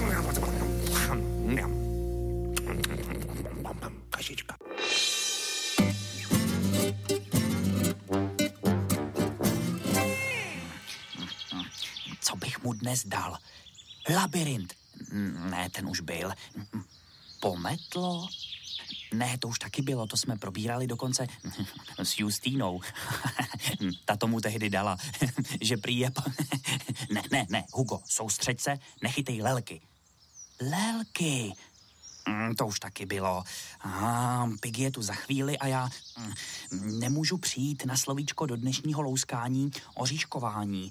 Kašička. Co bych mu dnes dal? Labyrint. Ne, ten už byl. Pometlo? Ne, to už taky bylo, to jsme probírali dokonce s Justínou. Ta tomu tehdy dala, že prý je... Ne, Hugo, soustřeď se, nechytej lelky. Lelky. To už taky bylo. Piggy je tu za chvíli a já nemůžu přijít na slovíčko do dnešního louskání oříškování.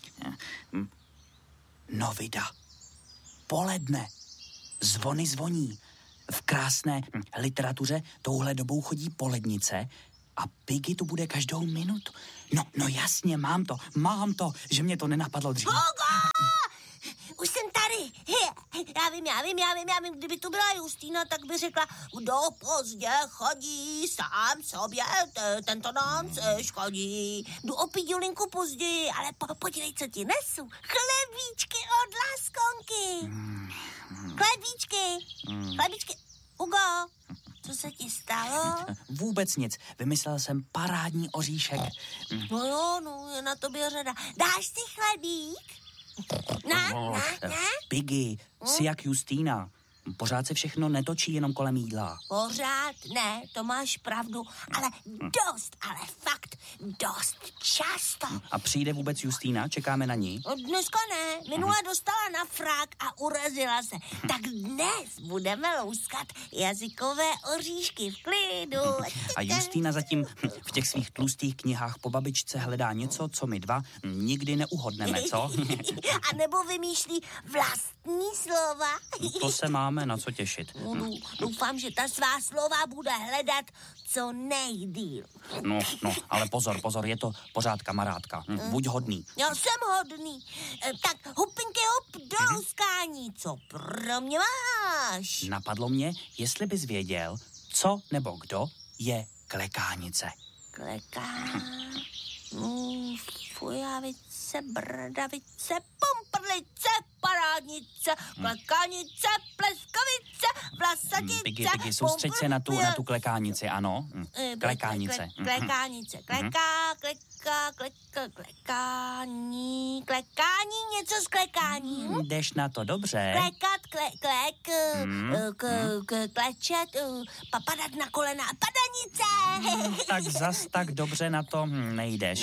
Novida. Poledne. Zvony zvoní. V krásné literatuře touhle dobou chodí polednice a Piggy tu bude každou minutu. No jasně, mám to, že mě to nenapadlo dřív. Hugo! Už jsem tady. Já vím, kdyby tu byla Justína, tak by řekla, kdo pozdě chodí sám sobě, tento nám škodí. Jdu o pidulinku později, ale podívej, co ti nesu. Chlebíčky od Laskonky. Chlebíčky. Hugo, co se ti stalo? Vůbec nic. Vymyslel jsem parádní oříšek. No, je na tobě řada. Dáš si chlebík? Ne. Piggy, jsi jak Justína. Pořád se všechno netočí jenom kolem jídla. Pořád ne, to máš pravdu, ale fakt dost často. A přijde vůbec Justína? Čekáme na ní? Dneska ne, minule dostala na frak a urazila se. Tak dnes budeme louskat jazykové oříšky v klidu. A Justína zatím v těch svých tlustých knihách po babičce hledá něco, co my dva nikdy neuhodneme, co? A nebo vymýšlí vlastní slova. To se máme na co těšit. Doufám, že ta svá slova bude hledat co nejdýl. No, ale pozor, je to pořád kamarádka. Buď hodný. Já jsem hodný. Tak hupinky hup do louskání. Co pro mě máš? Napadlo mě, jestli bys věděl, co nebo kdo je klekánice. Fujavice, bradavice, pomprlice, parádnice, klekánice, pleskavice, vlasatice. Piggy, soustřeď se na tu klekánici, ano? Klekánice. Klekání, něco s klekáním. Jdeš na to dobře. Klekat, klečet, padat na kolena, padanice. Tak zas tak dobře na to nejdeš.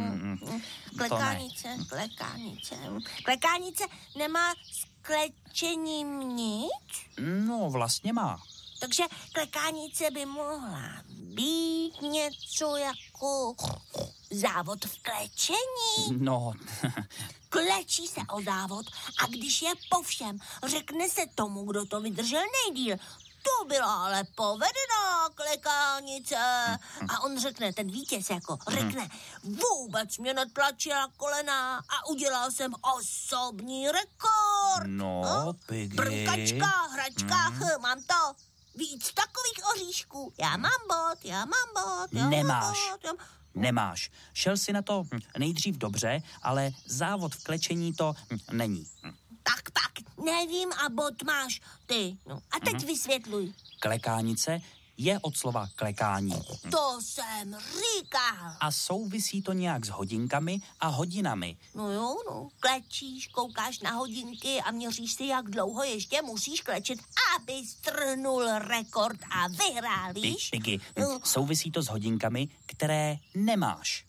Klekánice nemá s klečením nic? No, vlastně má. Takže klekánice by mohla být něco jako závod v klečení. No. Klečí se o závod a když je po všem, řekne se tomu, kdo to vydržel nejdýl. To byla ale povedená klekánice. A on řekne, ten vítěz řekne, vůbec mě netlačila kolena a udělal jsem osobní rekord. No, Piggy. Brnkačka, hračka, mám to. Víc takových oříšků. Já mám bod. Nemáš. Šel si na to nejdřív dobře, ale závod v klečení to není. Tak pak, nevím a bod máš ty. No, a teď vysvětluj. Klekánice je od slova klekání. To jsem říkal. A souvisí to nějak s hodinkami a hodinami. No, klečíš, koukáš na hodinky a měříš si, jak dlouho ještě musíš klečet, aby strhnul rekord a vyhrál, víš? Piggy, souvisí to s hodinkami, které nemáš.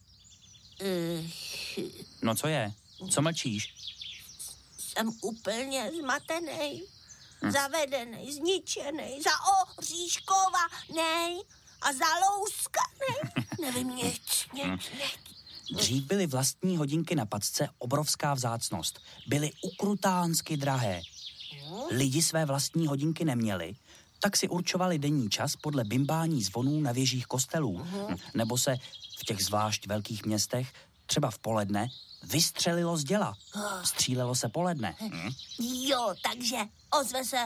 No co je? Co mlčíš? Jsem úplně zmatenej, zavedenej, zničenej, zaoříškovanej a zalouskanej. Nevím nic. Dřív byly vlastní hodinky na pacce obrovská vzácnost. Byly ukrutánsky drahé. Lidi své vlastní hodinky neměli, tak si určovali denní čas podle bimbání zvonů na věžích kostelů. Nebo se v těch zvlášť velkých městech, třeba v poledne, vystřelilo z děla. Střílelo se poledne. Jo, takže ozve se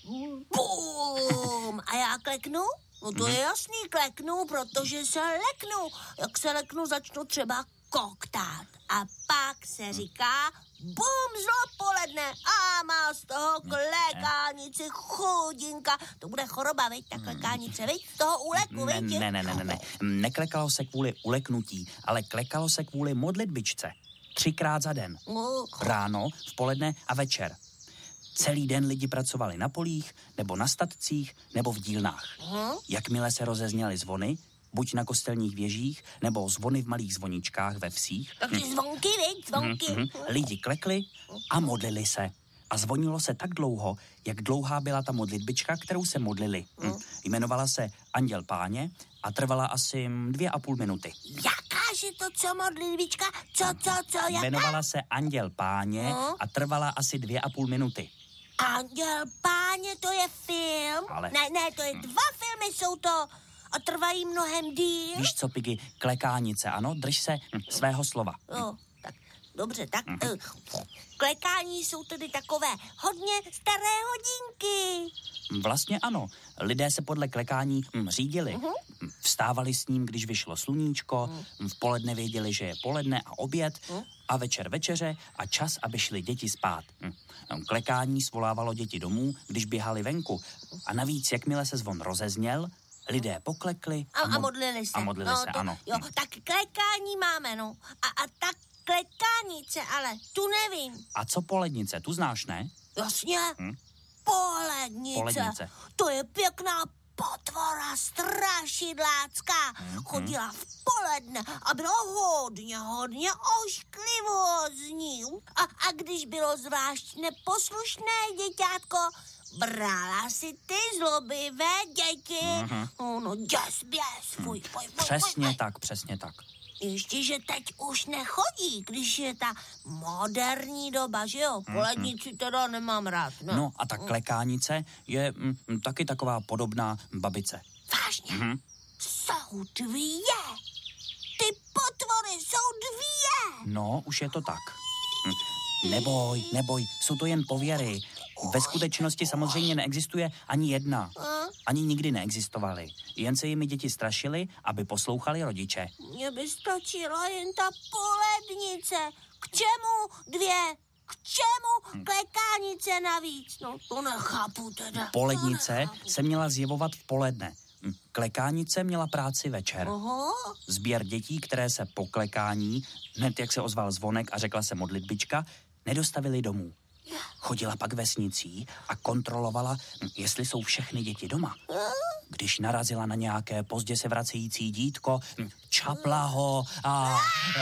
bum a já kleknu? No to je jasný, kleknu, protože se leknu. Jak se leknu, začnu třeba koktát. A pak se říká bum, zlo poledne a má z toho klekání klekánnice chudinka. To bude choroba, viď, ta klekánice, viď? Z toho úleku, viď? Ne. Neklekalo se kvůli uleknutí, ale klekalo se kvůli modlitbičce. 3krát za den. Ráno, v poledne a večer. Celý den lidi pracovali na polích, nebo na statcích, nebo v dílnách. Jakmile se rozezněly zvony, buď na kostelních věžích, nebo zvony v malých zvoničkách ve vsích. Takže zvonky, viď? Zvonky. Lidi klekli a modlili se. A zvonilo se tak dlouho, jak dlouhá byla ta modlitbička, kterou se modlili. Jmenovala se Anděl Páně a trvala asi 2,5 minuty. Jakáže to, co modlitbička? Co, jaká? Jmenovala se Anděl Páně a trvala asi 2,5 minuty. Anděl Páně, to je film? Ale... Ne, to je 2 filmy jsou to. A trvají mnohem díl. Víš co, Piggy, klekánice, ano, drž se svého slova. Jo, tak dobře, tak klekání jsou tedy takové hodně staré hodinky. Vlastně ano, lidé se podle klekání řídili. Vstávali s ním, když vyšlo sluníčko, v poledne věděli, že je poledne a oběd, a večer večeře a čas, aby šli děti spát. Klekání svolávalo děti domů, když běhali venku. A navíc, jakmile se zvon rozezněl, lidé poklekli a modlili se. A modlili se, ano. Jo, tak klekání máme, no. A tak klekánice, ale tu nevím. A co polednice, tu znáš, ne? Jasně. Polednice. To je pěkná potvora, strašidlácká. Chodila v poledne a byla hodně ošklivozní. A když bylo zvlášť neposlušné děťátko, brala si ty zlobivé děti. No, běs, Přesně tak. Ještě, že teď už nechodí, když je ta moderní doba, že jo? Polednici teda nemám rád, ne? No a ta klekánice je taky taková podobná babice. Vážně? Jsou 2. Ty potvory jsou 2. No, už je to tak. Neboj, jsou to jen pověry. Ve skutečnosti samozřejmě neexistuje ani jedna. Ani nikdy neexistovaly. Jen se jimi děti strašily, aby poslouchali rodiče. Mně by stačila jen ta polednice. K čemu 2? K čemu klekánice navíc? No to nechápu teda. Polednice se měla zjevovat v poledne. Klekánice měla práci večer. Sběr dětí, které se po klekání, hned jak se ozval zvonek a řekla se modlitbička, nedostavili domů. Chodila pak vesnicí a kontrolovala, jestli jsou všechny děti doma. Když narazila na nějaké pozdě se vracející dítko, čapla ho a...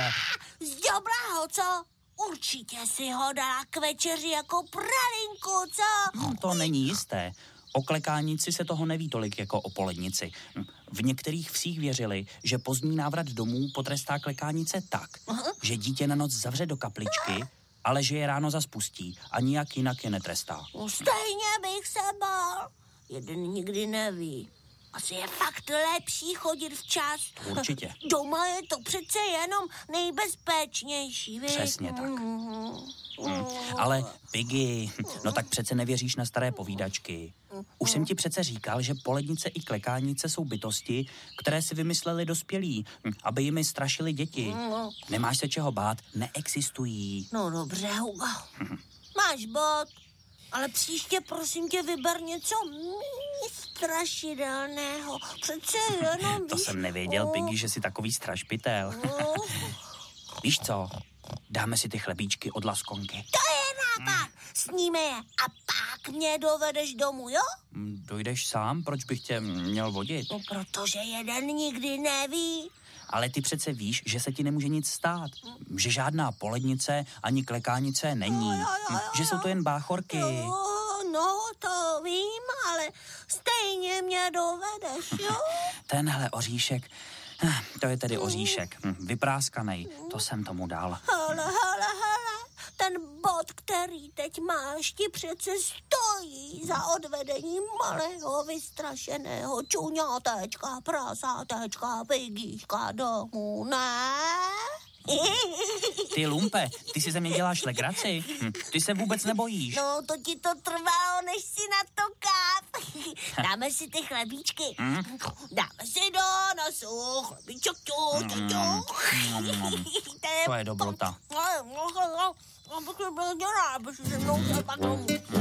Zďobla ho, co? Určitě si ho dala k večeři jako pralinku, co? No, to není jisté. O klekánici se toho neví tolik jako o polednici. V některých vsích věřili, že pozdní návrat domů potrestá klekánice tak, že dítě na noc zavře do kapličky, ale že je ráno zas pustí a nijak jinak je netrestá. Stejně bych se bál. Jeden nikdy neví. Asi je fakt lepší chodit včas. Určitě. Doma je to přece jenom nejbezpečnější, víš? Přesně tak. Ale Piggy, no tak přece nevěříš na staré povídačky. Už jsem ti přece říkal, že polednice i klekánice jsou bytosti, které si vymysleli dospělí, aby jimi strašili děti. Nemáš se čeho bát, neexistují. No dobře, Hugo. Máš bod, ale příště prosím tě vyber něco strašidelného. Přece jenom, To jsem nevěděl, Piggy, že jsi takový strašpitel. Víš co? Dáme si ty chlebíčky od Laskonky. To je nápad. Sníme je a pak mě dovedeš domů, jo? Dojdeš sám? Proč bych tě měl vodit? No, protože jeden nikdy neví. Ale ty přece víš, že se ti nemůže nic stát. Že žádná polednice ani klekánice není. Že jsou to jen báchorky. No, to vím, ale stejně mě dovedeš, jo? Tenhle oříšek, to je tedy oříšek. Vypráskanej, to jsem tomu dal. Hele, ten bod, který teď máš, ti přece stojí za odvedením malého vystrašeného čuňátečka, prasátečka, Piggíška domů, ne? Ty lumpe, ty si ze mě děláš legraci. Ty se vůbec nebojíš. No, to ti to trvalo, než si na to káp. Dáme si ty chlebíčky. Dáme si do nosu chlebíček. To je dobrota. No, aby se byl dělá, aby si se mnou